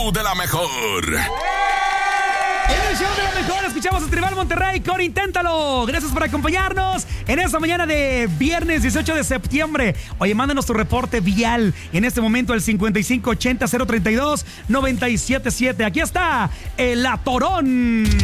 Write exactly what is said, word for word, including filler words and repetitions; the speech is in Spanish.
de la mejor. En el show de la mejor escuchamos a Tribal Monterrey con Inténtalo. Gracias por acompañarnos en esta mañana de viernes dieciocho de septiembre. Oye, mándanos tu reporte vial en este momento al cincuenta y cinco ochenta cero treinta y dos noventa y siete siete. Aquí está el Atorón.